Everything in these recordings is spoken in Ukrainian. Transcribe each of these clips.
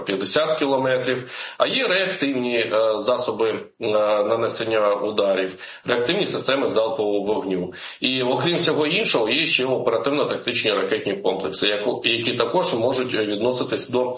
50 кілометрів, а є реактивні засоби нанесення ударів, реактивні системи залпового вогню. І окрім всього іншого, є ще оперативно-тактичні ракетні комплекси, які також можуть відноситись до,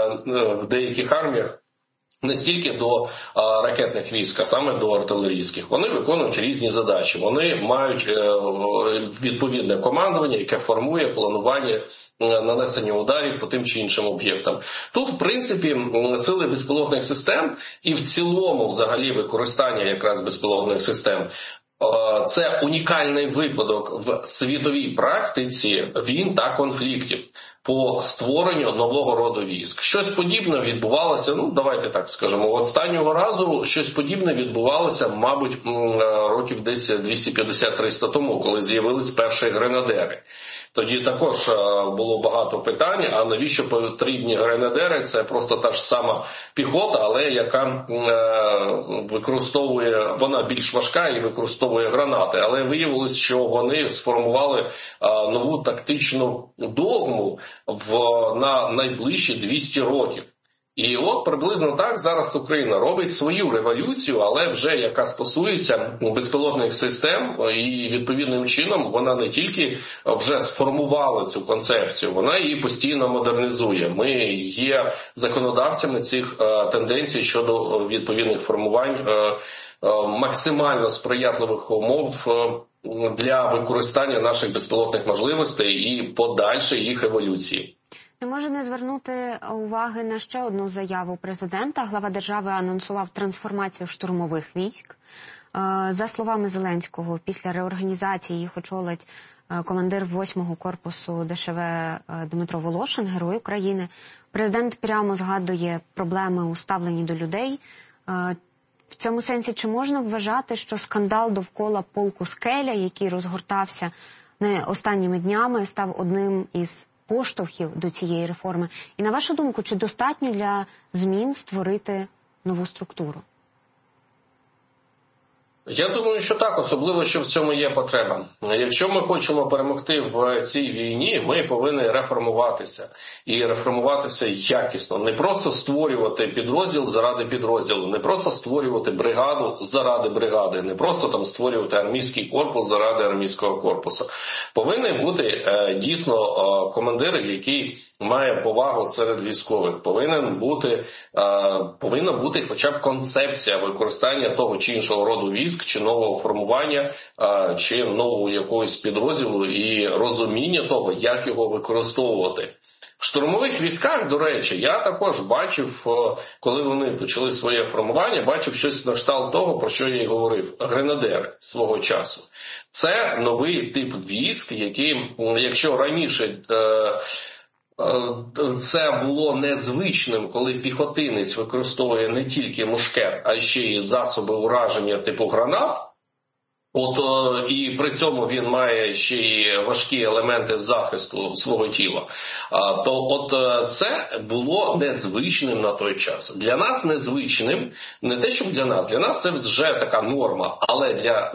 в деяких арміях, не стільки до ракетних військ, а саме до артилерійських. Вони виконують різні задачі. Вони мають відповідне командування, яке формує планування нанесення ударів по тим чи іншим об'єктам. Тут, в принципі, сили безпілотних систем і в цілому взагалі використання якраз безпілотних систем – це унікальний випадок в світовій практиці війн та конфліктів по створенню нового роду військ. Щось подібне відбувалося, давайте так скажемо, останнього разу щось подібне відбувалося, мабуть, років десь 250-300 тому, коли з'явились перші гренадери. Тоді також було багато питань, а навіщо потрібні гренадери? Це просто та ж сама піхота, але яка використовує, вона більш важка і використовує гранати. Але виявилось, що вони сформували нову тактичну догму на найближчі 200 років. І от приблизно так зараз Україна робить свою революцію, але вже яка стосується безпілотних систем, і відповідним чином вона не тільки вже сформувала цю концепцію, вона її постійно модернізує. Ми є законодавцями цих тенденцій щодо відповідних формувань максимально сприятливих умов для використання наших безпілотних можливостей і подальшої їх еволюції. Не можу не звернути уваги на ще одну заяву президента. Глава держави анонсував трансформацію штурмових військ. За словами Зеленського, після реорганізації їх очолить командир 8-го корпусу ДШВ Дмитро Волошин, Герой України. Президент прямо згадує проблеми у ставленні до людей. В цьому сенсі, чи можна вважати, що скандал довкола полку «Скеля», який розгортався не останніми днями, став одним із поштовхів до цієї реформи? І на вашу думку, чи достатньо для змін створити нову структуру? Я думаю, що так, особливо, що в цьому є потреба. Якщо ми хочемо перемогти в цій війні, ми повинні реформуватися. І реформуватися якісно. Не просто створювати підрозділ заради підрозділу, не просто створювати бригаду заради бригади, не просто там створювати армійський корпус заради армійського корпусу. Повинні бути дійсно командири, який має повагу серед військових. Повинна бути хоча б концепція використання того чи іншого роду військ, чи нового формування, чи нового якогось підрозділу і розуміння того, як його використовувати. В штурмових військах, до речі, я також бачив, коли вони почали своє формування, бачив щось на кшталт того, про що я й говорив, гренадери свого часу. Це новий тип військ, який, якщо раніше це було незвичним, коли піхотинець використовує не тільки мушкет, а ще й засоби ураження типу гранат, і при цьому він має ще й важкі елементи захисту свого тіла, то це було незвичним на той час. Для нас незвичним, не те, щоб для нас це вже така норма, але для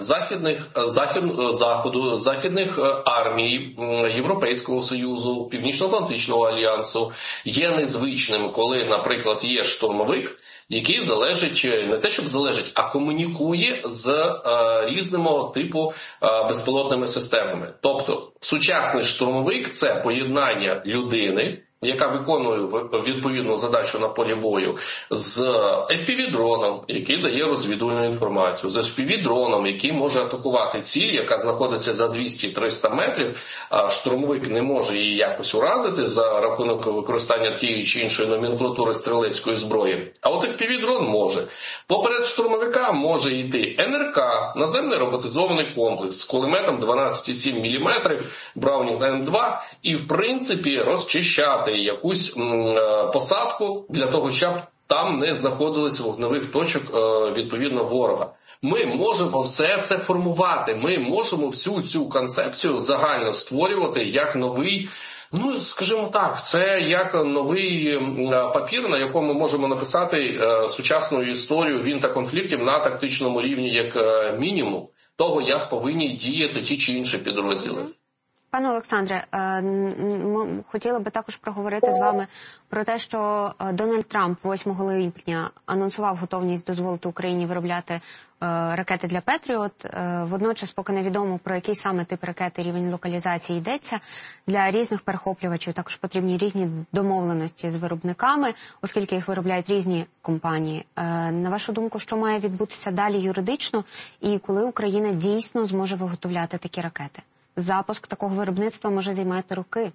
західних армій, Європейського Союзу, Північно-Атлантичного альянсу є незвичним, коли, наприклад, є штурмовик, який залежить, не те, щоб залежить, а комунікує з різними типу безпілотними системами. Тобто, сучасний штурмовик – це поєднання людини, яка виконує відповідну задачу на полі бою, з FPV-дроном, який дає розвідувальну інформацію, з FPV-дроном, який може атакувати ціль, яка знаходиться за 200-300 метрів, а штурмовик не може її якось уразити за рахунок використання тієї чи іншої номенклатури стрілецької зброї. А от FPV-дрон може. Поперед штурмовика може йти НРК, наземний роботизований комплекс з кулеметом 12,7 мм, Браунінг М2, і в принципі розчищати якусь посадку для того, щоб там не знаходились вогневих точок відповідно ворога. Ми можемо все це формувати, ми можемо всю цю концепцію загально створювати як новий, скажімо так, це як новий папір, на якому ми можемо написати сучасну історію війн та конфліктів на тактичному рівні як мінімум того, як повинні діяти ті чи інші підрозділи. Пане Олександре, хотіла би також проговорити з вами про те, що Дональд Трамп 8 липня анонсував готовність дозволити Україні виробляти ракети для Петріот. Водночас, поки невідомо, про який саме тип ракети, рівень локалізації йдеться. Для різних перехоплювачів також потрібні різні домовленості з виробниками, оскільки їх виробляють різні компанії. На вашу думку, що має відбутися далі юридично і коли Україна дійсно зможе виготовляти такі ракети? Запуск такого виробництва може займати роки.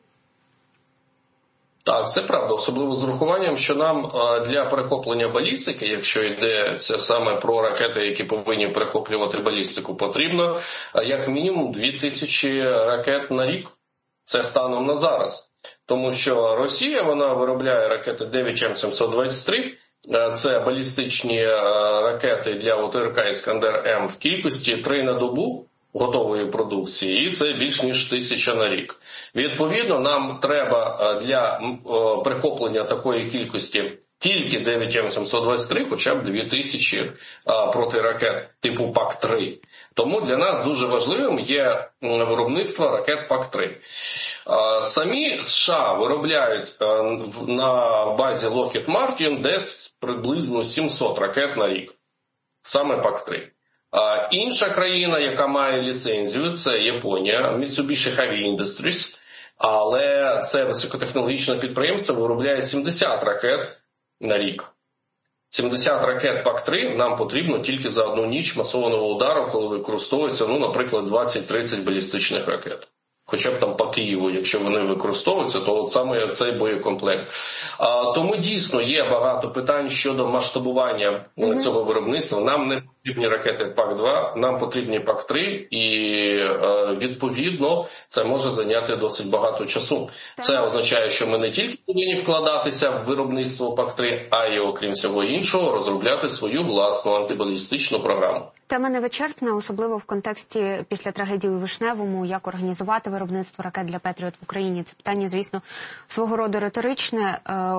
Так, це правда, особливо з урахуванням, що нам для перехоплення балістики, якщо йдеться саме про ракети, які повинні перехоплювати балістику, потрібно як мінімум 2000 ракет на рік. Це станом на зараз. Тому що Росія, вона виробляє ракети 9М723, це балістичні ракети для ОТРК «Іскандер-М» в кількості 3 на добу готової продукції, і це більш ніж 1000 на рік. Відповідно, нам треба для перехоплення такої кількості тільки 9М723, хоча б 2000 протиракет типу ПАК-3. Тому для нас дуже важливим є виробництво ракет ПАК-3. Самі США виробляють на базі Lockheed Martin десь приблизно 700 ракет на рік. Саме ПАК-3. Інша країна, яка має ліцензію, це Японія, Mitsubishi Heavy Industries, але це високотехнологічне підприємство виробляє 70 ракет на рік. 70 ракет ПАК-3 нам потрібно тільки за одну ніч масованого удару, коли використовується, наприклад, 20-30 балістичних ракет. Хоча б там по Києву, якщо вони використовуються, то от саме цей боєкомплект. Тому дійсно є багато питань щодо масштабування цього виробництва. Нам не потрібні ракети ПАК-2, нам потрібні ПАК-3, і відповідно це може зайняти досить багато часу. Це означає, що ми не тільки повинні вкладатися в виробництво ПАК-3, а й, окрім всього іншого, розробляти свою власну антибалістичну програму. Тема невичерпна, особливо в контексті після трагедії у Вишневому, як організувати виробництво ракет для Петріот в Україні. Це питання, звісно, свого роду риторичне.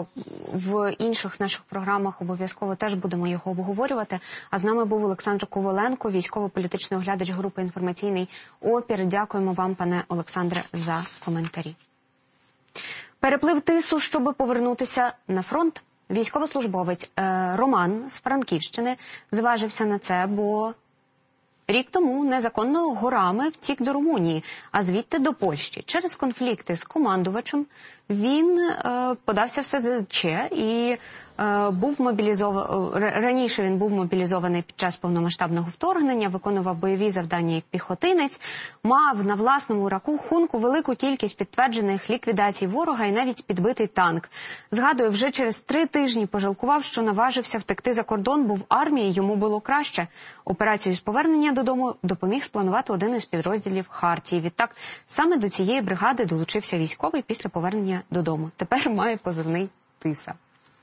В інших наших програмах обов'язково теж будемо його обговорювати. А з нами був Олександр Коваленко, військово-політичний оглядач групи «Інформаційний опір». Дякуємо вам, пане Олександре, за коментарі. Переплив Тису, щоб повернутися на фронт. Військовослужбовець Роман з Франківщини зважився на це, бо рік тому незаконно горами втік до Румунії, а звідти до Польщі. Через конфлікти з командувачем він подався в СЗЧ і був мобілізований. Раніше він був мобілізований під час повномасштабного вторгнення, виконував бойові завдання як піхотинець, мав на власному рахунку велику кількість підтверджених ліквідацій ворога і навіть підбитий танк. Згадує, вже через 3 тижні пожалкував, що наважився втекти за кордон, бо в армії йому було краще. Операцію з повернення додому допоміг спланувати один із підрозділів Хартії. Відтак, саме до цієї бригади долучився військовий після повернення додому. Тепер має позивний «Тиса».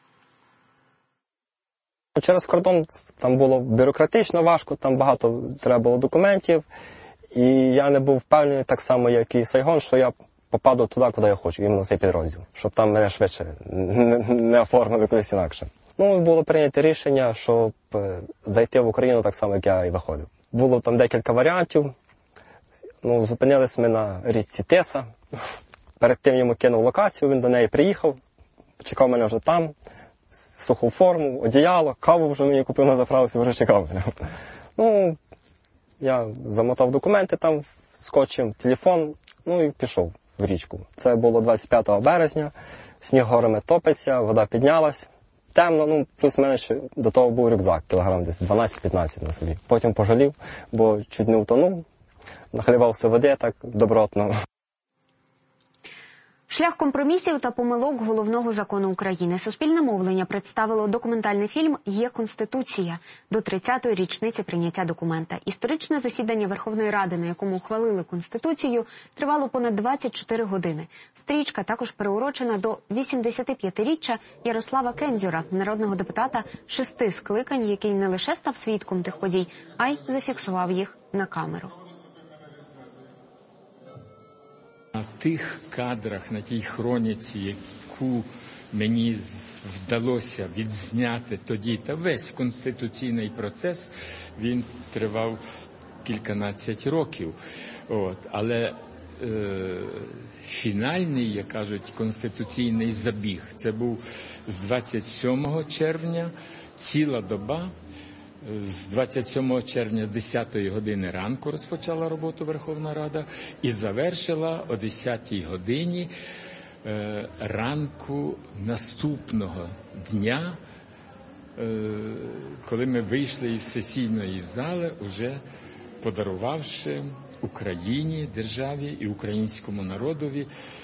Через кордон там було бюрократично важко, там багато треба було документів. І я не був впевнений, так само, як і Сайгон, що я попаду туди, куди я хочу, іменно цей підрозділ. Щоб там мене швидше не оформили кудись інакше. Було прийнято рішення, щоб зайти в Україну так само, як я і виходив. Було там декілька варіантів. Зупинились ми на річці Тиса. Перед тим йому кинув локацію, він до неї приїхав, чекав мене вже там. Суху форму, одіяло, каву вже мені купив на заправці, вже чекав мене. Я замотав документи там скотчем, телефон, і пішов в річку. Це було 25 березня, сніг горами топиться, вода піднялась, темно, плюс-менш до того був рюкзак, кілограм десь 12-15 на собі. Потім пожалів, бо чуть не утонув, нахлібався води так добротно. Шлях компромісів та помилок головного закону України. Суспільне мовлення представило документальний фільм «Є Конституція» до 30-ї річниці прийняття документа. Історичне засідання Верховної Ради, на якому ухвалили Конституцію, тривало понад 24 години. Стрічка також приурочена до 85-річчя Ярослава Кендзюра, народного депутата 6 скликань, який не лише став свідком тих подій, а й зафіксував їх на камеру. На тих кадрах, на тій хроніці, яку мені вдалося відзняти тоді, та весь конституційний процес, він тривав кільканадцять років. Але фінальний, як кажуть, конституційний забіг. Це був з 27 червня, ціла доба. З 27 червня 10 години ранку розпочала роботу Верховна Рада і завершила о 10 годині ранку наступного дня, коли ми вийшли із сесійної зали, уже подарувавши Україні, державі і українському народові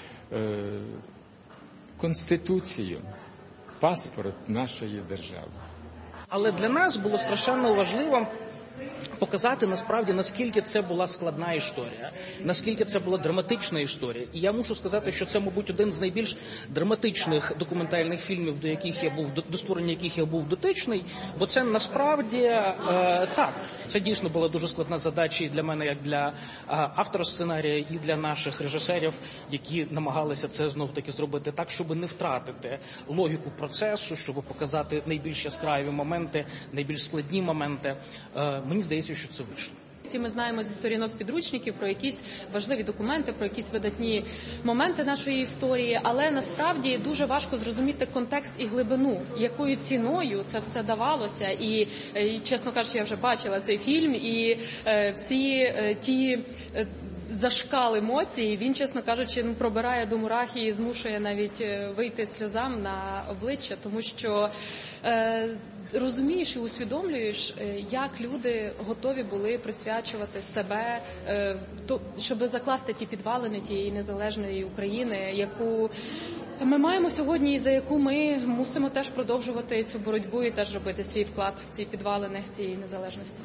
Конституцію, паспорт нашої держави. Але для нас було страшенно важливо показати насправді, наскільки це була складна історія, наскільки це була драматична історія. І я мушу сказати, що це, мабуть, один з найбільш драматичних документальних фільмів, до створення яких я був дотичний, бо це насправді так, це дійсно була дуже складна задача і для мене, як для автора сценарія, і для наших режисерів, які намагалися це знов-таки зробити так, щоб не втратити логіку процесу, щоб показати найбільш яскраві моменти, найбільш складні моменти. Мені здається, що це вийшло. Всі ми знаємо зі сторінок підручників про якісь важливі документи, про якісь видатні моменти нашої історії, але насправді дуже важко зрозуміти контекст і глибину, якою ціною це все давалося. І чесно кажучи, я вже бачила цей фільм, і всі ті зашкал емоцій, він, чесно кажучи, пробирає до мурахи і змушує навіть вийти сльозам на обличчя, тому що розумієш і усвідомлюєш, як люди готові були присвячувати себе, щоб закласти ті підвалини тієї незалежної України, яку ми маємо сьогодні і за яку ми мусимо теж продовжувати цю боротьбу і теж робити свій вклад в ці підвалини цієї незалежності.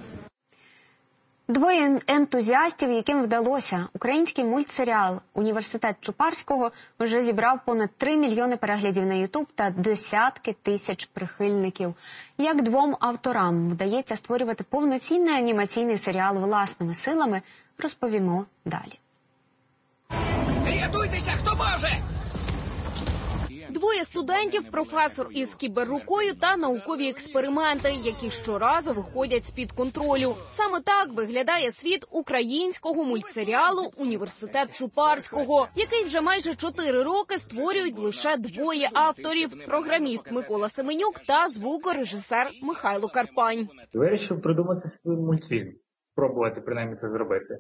Двоє ентузіастів, яким вдалося. Український мультсеріал «Університет Чупарського» вже зібрав понад 3 мільйони переглядів на YouTube та десятки тисяч прихильників. Як двом авторам вдається створювати повноцінний анімаційний серіал власними силами, розповімо далі. Рятуйтеся, хто може! Двоє студентів, професор із кіберрукою та наукові експерименти, які щоразу виходять з-під контролю. Саме так виглядає світ українського мультсеріалу «Університет Чупарського», який вже майже 4 роки створюють лише двоє авторів – програміст Микола Семенюк та звукорежисер Михайло Карпань. Вирішив придумати свій мультфільм, спробувати принаймні це зробити.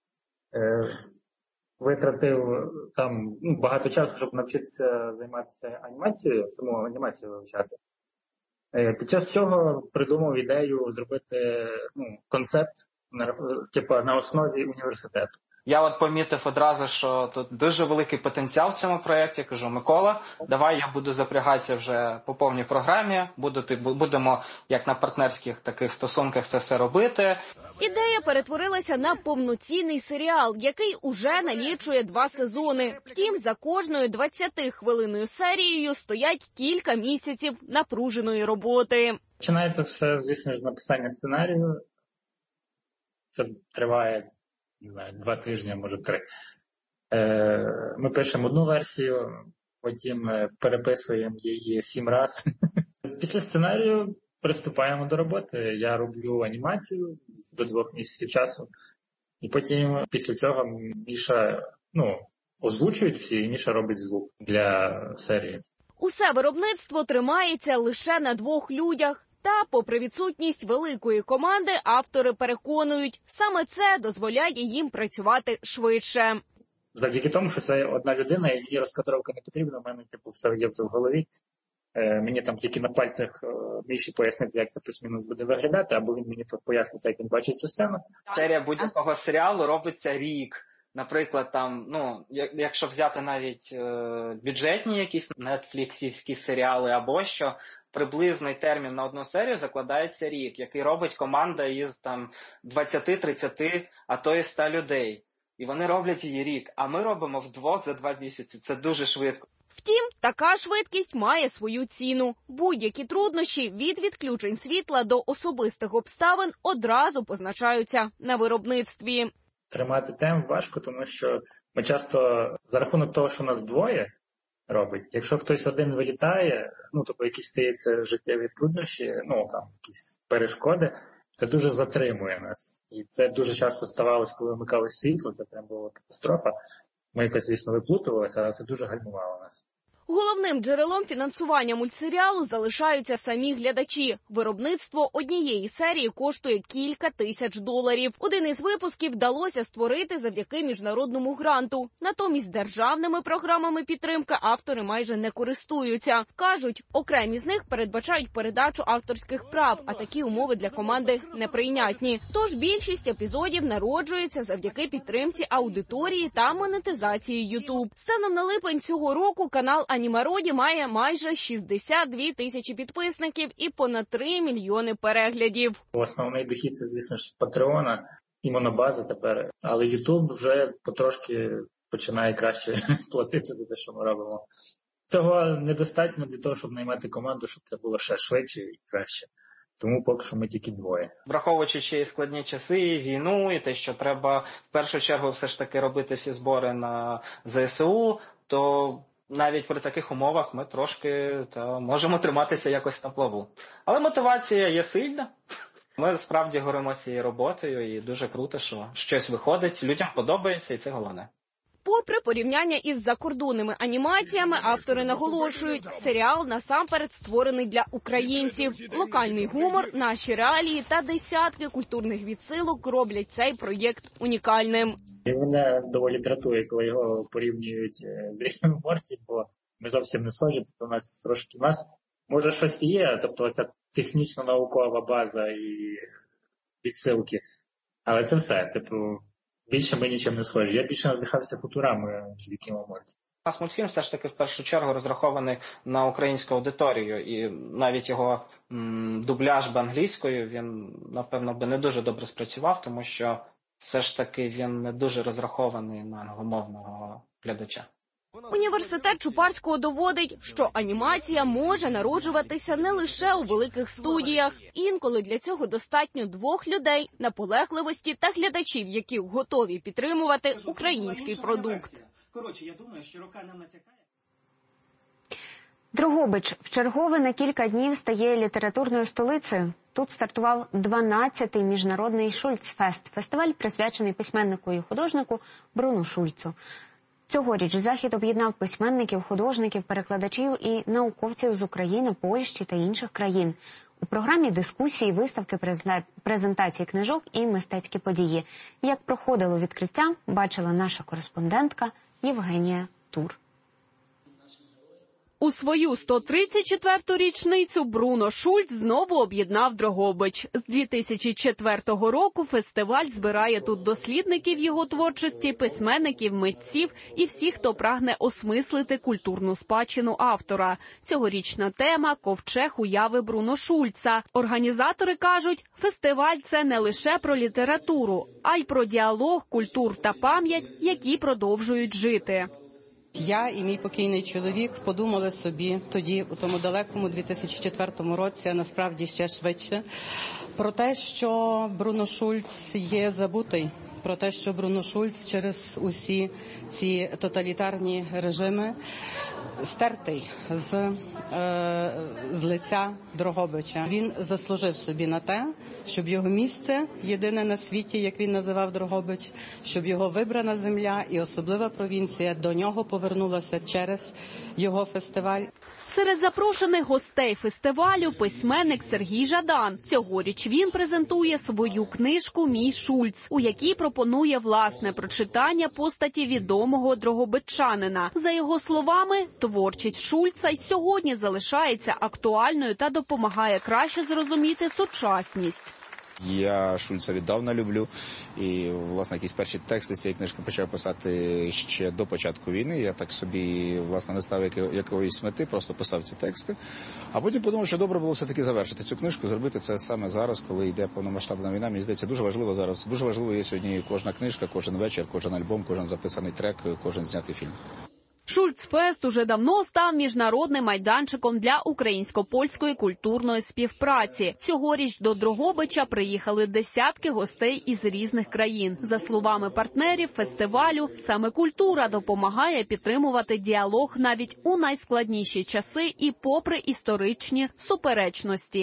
Витратив там багато часу, щоб навчитися займатися анімацією, саму анімацію вивчати. Під час цього придумав ідею зробити концепт на основі університету. Я помітив одразу, що тут дуже великий потенціал в цьому проєкті. Кажу: Микола, давай я буду запрягатися вже по повній програмі, будемо як на партнерських таких стосунках це все робити. Ідея перетворилася на повноцінний серіал, який уже налічує 2 сезони. Втім, за кожною 20-хвилинною серією стоять кілька місяців напруженої роботи. Починається все, звісно, з написання сценарію. Це триває 2 тижні, може 3. Ми пишемо одну версію, потім переписуємо її 7 разів. Після сценарію приступаємо до роботи. Я роблю анімацію до 2 місяців часу. І потім після цього Міша озвучують всі, і Міша робить звук для серії. Усе виробництво тримається лише на 2 людях. Та, попри відсутність великої команди, автори переконують, саме це дозволяє їм працювати швидше. Завдяки тому, що це одна людина, і мені розкадровка не потрібна, в мене все є в голові. Мені там тільки на пальцях Міші пояснити, як це плюс-мінус буде виглядати, або він мені пояснить, як він бачить цю сцену. Серія будь-якого серіалу робиться рік. Наприклад, там, якщо взяти навіть бюджетні якісь нетфліксівські серіали або що, приблизний термін на одну серію закладається рік, який робить команда із там 20-30, а то і 100 людей. І вони роблять її рік, а ми робимо вдвох за 2 місяці. Це дуже швидко. Втім, така швидкість має свою ціну. Будь-які труднощі від відключень світла до особистих обставин одразу позначаються на виробництві. Тримати темп важко, тому що ми часто за рахунок того, що нас двоє робить, якщо хтось один вилітає, тобто якісь стаються життєві труднощі, якісь перешкоди, це дуже затримує нас. І це дуже часто ставалося, коли вмикалось світло, це прям була катастрофа. Ми якось, звісно, виплутувалися, але це дуже гальмувало нас. Головним джерелом фінансування мультсеріалу залишаються самі глядачі. Виробництво однієї серії коштує кілька тисяч $. Один із випусків вдалося створити завдяки міжнародному гранту. Натомість державними програмами підтримки автори майже не користуються. Кажуть, окремі з них передбачають передачу авторських прав, а такі умови для команди неприйнятні. Тож більшість епізодів народжується завдяки підтримці аудиторії та монетизації YouTube. Станом на липень цього року канал Анімароді має майже 62 тисячі підписників і понад 3 мільйони переглядів. Основний дохід – це, звісно ж, Патреона і Монобаза тепер. Але YouTube вже потрошки починає краще платити за те, що ми робимо. Цього недостатньо для того, щоб наймати команду, щоб це було ще швидше і краще. Тому поки що ми тільки двоє. Враховуючи ще й складні часи, війну, і те, що треба в першу чергу все ж таки робити всі збори на ЗСУ, то навіть при таких умовах ми трошки можемо триматися якось на плаву. Але мотивація є сильна. Ми справді горимо цією роботою і дуже круто, що щось виходить, людям подобається і це головне. Попри порівняння із закордонними анімаціями, автори наголошують, серіал насамперед створений для українців. Локальний гумор, наші реалії та десятки культурних відсилок роблять цей проєкт унікальним. І мене доволі дратує, коли його порівнюють з «Ріком і Морті», бо ми зовсім не схожі, тобто у нас може щось є, тобто ця технічно-наукова база і відсилки, але це все, більше ми нічим не схожі. Я більше надихався Футурами, ніж «Ріком і Морті». У нас мультфільм все ж таки в першу чергу розрахований на українську аудиторію, і навіть його дубляж англійською, він, напевно, би не дуже добре спрацював, тому що все ж таки він не дуже розрахований на англомовного глядача. Університет Чупарського доводить, що анімація може народжуватися не лише у великих студіях. Інколи для цього достатньо 2 людей, наполегливості та глядачів, які готові підтримувати український продукт. Коротше, я думаю, що рука нам натякає. Дрогобич вчергове на кілька днів стає літературною столицею. Тут стартував 12-й міжнародний Шульцфест – фестиваль, присвячений письменнику і художнику Бруну Шульцу. Цьогоріч захід об'єднав письменників, художників, перекладачів і науковців з України, Польщі та інших країн. У програмі дискусії, виставки, презентації книжок і мистецькі події. Як проходило відкриття, бачила наша кореспондентка Євгенія Тур. У свою 134-ту річницю Бруно Шульц знову об'єднав Дрогобич. З 2004 року фестиваль збирає тут дослідників його творчості, письменників, митців і всіх, хто прагне осмислити культурну спадщину автора. Цьогорічна тема – «Ковчег уяви Бруно Шульца». Організатори кажуть, фестиваль – це не лише про літературу, а й про діалог, культур та пам'ять, які продовжують жити. Я і мій покійний чоловік подумали собі тоді, у тому далекому 2004 році, а насправді ще швидше, про те, що Бруно Шульц є забутий, про те, що Бруно Шульц через усі ці тоталітарні режими стертий з лиця Дрогобича. Він заслужив собі на те, щоб його місце, єдине на світі, як він називав Дрогобич, щоб його вибрана земля і особлива провінція до нього повернулася через його фестиваль. Серед запрошених гостей фестивалю письменник Сергій Жадан. Цьогоріч він презентує свою книжку «Мій Шульц», у якій пропонує власне прочитання постаті відомого дрогобичанина. За його словами, творчість Шульца й сьогодні залишається актуальною та допомагає краще зрозуміти сучасність. Я Шульца віддавна люблю, і, власне, якісь перші тексти цієї книжки почав писати ще до початку війни. Я так собі, власне, не ставив якоїсь мети, просто писав ці тексти. А потім подумав, що добре було все-таки завершити цю книжку, зробити це саме зараз, коли йде повномасштабна війна. Мені здається, дуже важливо зараз. Дуже важливо є сьогодні кожна книжка, кожен вечір, кожен альбом, кожен записаний трек, кожен знятий фільм. Шульцфест уже давно став міжнародним майданчиком для українсько-польської культурної співпраці. Цьогоріч до Дрогобича приїхали десятки гостей із різних країн. За словами партнерів фестивалю, саме культура допомагає підтримувати діалог навіть у найскладніші часи і попри історичні суперечності.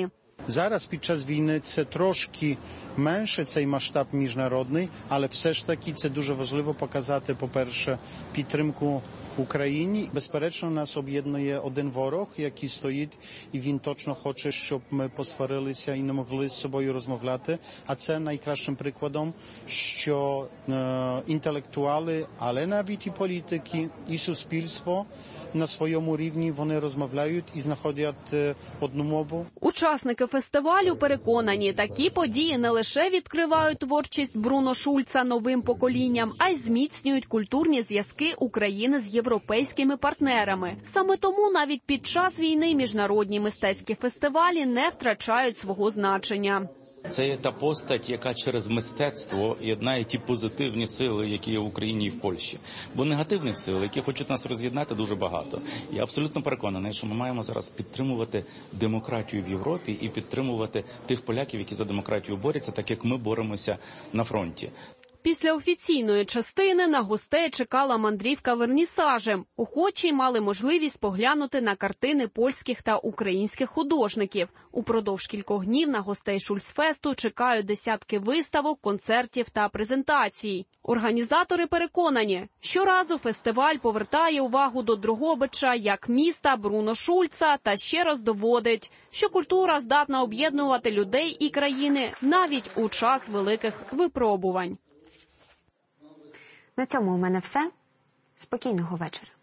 Зараз під час війни це трошки менше, цей масштаб міжнародний, але все ж таки це дуже важливо показати, по-перше, підтримку Україні. Безперечно, нас об'єднує один ворог, який стоїть, і він точно хоче, щоб ми посварилися і не могли з собою розмовляти. А це найкращим прикладом, що інтелектуали, але навіть і політики, і суспільство на своєму рівні вони розмовляють і знаходять одну мову. Учасники фестивалю переконані, такі події не лише відкривають творчість Бруно Шульца новим поколінням, а й зміцнюють культурні зв'язки України з європейськими партнерами. Саме тому навіть під час війни міжнародні мистецькі фестивалі не втрачають свого значення. Це є та постать, яка через мистецтво єднає ті позитивні сили, які є в Україні і в Польщі. Бо негативних сил, які хочуть нас роз'єднати, дуже багато. Я абсолютно переконаний, що ми маємо зараз підтримувати демократію в Європі і підтримувати тих поляків, які за демократію борються, так як ми боремося на фронті. Після офіційної частини на гостей чекала мандрівка вернісажем. Охочі мали можливість поглянути на картини польських та українських художників. Упродовж кількох днів на гостей Шульцфесту чекають десятки виставок, концертів та презентацій. Організатори переконані, щоразу фестиваль повертає увагу до Дрогобича як міста Бруно Шульца та ще раз доводить, що культура здатна об'єднувати людей і країни навіть у час великих випробувань. На цьому у мене все. Спокійного вечора.